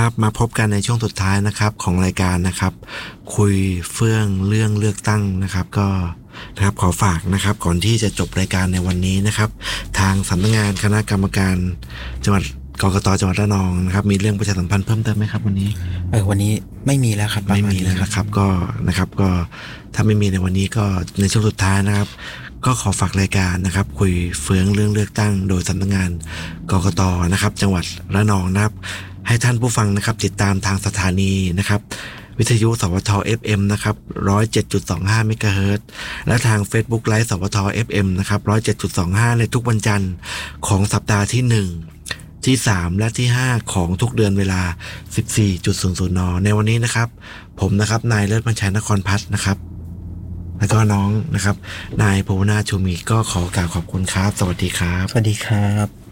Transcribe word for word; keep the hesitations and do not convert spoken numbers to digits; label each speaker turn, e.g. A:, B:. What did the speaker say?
A: นะครับมาพบกันในช่วงสุดท้ายนะครับของรายการนะครับคุยเฟื่องเรื่องเลือกตั้งนะครับก็นะครับขอฝากนะครับก่อนที่จะจบรายการในวันนี้นะครับทางสำนักงานคณะกรรมการจังหวัดกกต.จังหวัดระนองนะครับมีเรื่องประชาสัมพันธ์เพิ่มเติมไหมครับวันนี้
B: เออวันนี้ไม่มีแล้วครับ
A: ไม่มีแล้วนะครับก็นะครับก็ถ้าไม่มีในวันนี้ก็ในช่วงสุดท้ายนะครับก็ขอฝากรายการนะครับคุยเฟื่องเรื่องเลือกตั้งโดยสำนักงานกกต.นะครับจังหวัดระนองนะครับให้ท่านผู้ฟังนะครับติดตามทางสถานีนะครับวิทยุสวท เอฟ เอ็ม นะครับ หนึ่งร้อยเจ็ดจุดสองห้า เมกะเฮิรตซ์และทาง Facebook Live สวท เอฟ เอ็ม นะครับ หนึ่งร้อยเจ็ดจุดสองห้า ในทุกวันจันทร์ของสัปดาห์ที่หนึ่งที่สามและที่ห้าของทุกเดือนเวลา สิบสี่นาฬิกา น.ในวันนี้นะครับผมนะครับนายเลิศบัญชัยนครพัฒน์นะครับแล้วก็น้องนะครับนายภูวนาถชูมีก็ขอกล่าวขอบคุณครับสวัสดีครับ
B: สวัสดีครับ